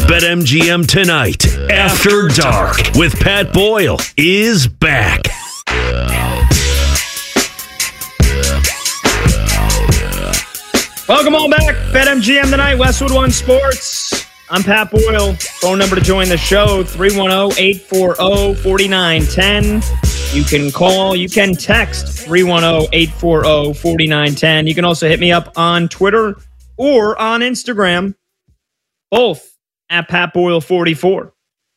BetMGM Tonight After Dark with Pat Boyle is back. Welcome on back. BetMGM Tonight, Westwood One Sports. I'm Pat Boyle. Phone number to join the show, 310-840-4910. You can call, you can text 310-840-4910. You can also hit me up on Twitter or on Instagram, both at Pat Boyle 44.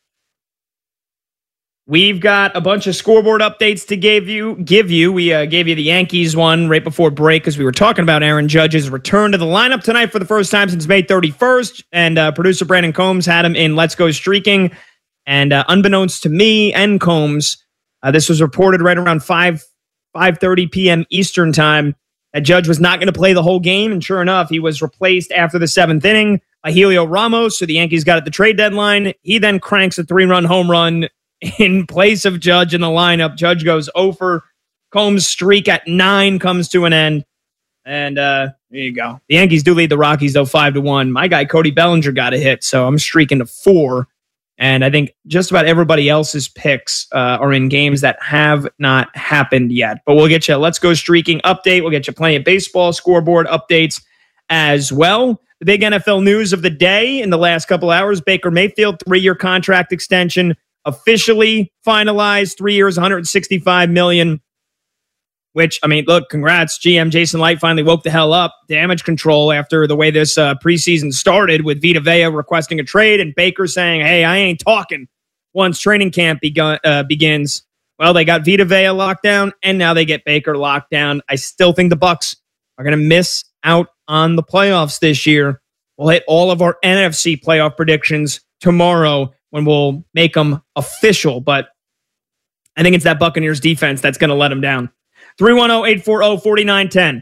We've got a bunch of scoreboard updates to give you. We gave you the Yankees one right before break because we were talking about Aaron Judge's return to the lineup tonight for the first time since May 31st. And producer Brandon Combs had him in Let's Go Streaking. And unbeknownst to me and Combs, this was reported right around 5:30 p.m. Eastern time that Judge was not going to play the whole game. And sure enough, he was replaced after the seventh inning by Helio Ramos. So the Yankees got at the trade deadline. He then cranks a 3-run home run in place of Judge in the lineup. Judge goes over. Combs' streak at 9 comes to an end. And there you go. The Yankees do lead the Rockies, though, 5-1. My guy, Cody Bellinger, got a hit, so I'm streaking to 4. And I think just about everybody else's picks are in games that have not happened yet. But we'll get you a Let's Go Streaking update. We'll get you plenty of baseball scoreboard updates as well. The big NFL news of the day in the last couple hours, Baker Mayfield, 3-year contract extension officially finalized, 3 years, $165 million, which, I mean, look, congrats. GM Jason Light finally woke the hell up. Damage control after the way this preseason started with Vita Vea requesting a trade and Baker saying, hey, I ain't talking once training camp begins. Well, they got Vita Vea locked down, and now they get Baker locked down. I still think the Bucs are going to miss out on the playoffs this year. We'll hit all of our NFC playoff predictions tomorrow when we'll make them official. But I think it's that Buccaneers defense that's going to let them down. 310-840-4910.